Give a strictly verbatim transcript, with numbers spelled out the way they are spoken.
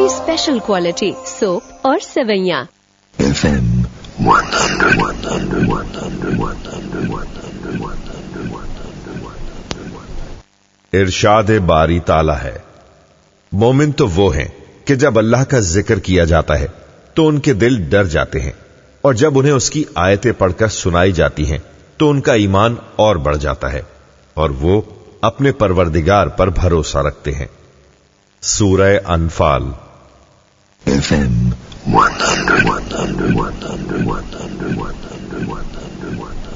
की special quality soap और सेवैयां। FM इरशाद बारी ताला है, मोमिन तो वो हैं कि जब अल्लाह का जिक्र किया जाता है तो उनके दिल डर जाते हैं, और जब उन्हें उसकी आयतें पढ़कर सुनाई जाती हैं तो उनका ईमान और बढ़ जाता है, और वो अपने परवरदिगार पर भरोसा रखते हैं। सूरह अनफाल। एफएम